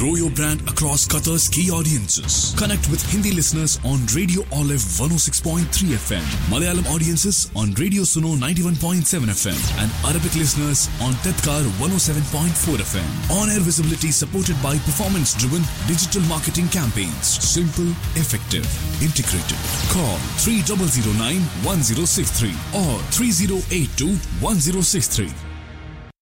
Grow your brand across Qatar's key audiences. Connect with Hindi listeners on Radio Olive 106.3 FM, Malayalam audiences on Radio Suno 91.7 FM, and Arabic listeners on Tedkar 107.4 FM. On-air visibility supported by performance-driven digital marketing campaigns. Simple, effective, integrated. Call 3009-1063 or 3082-1063.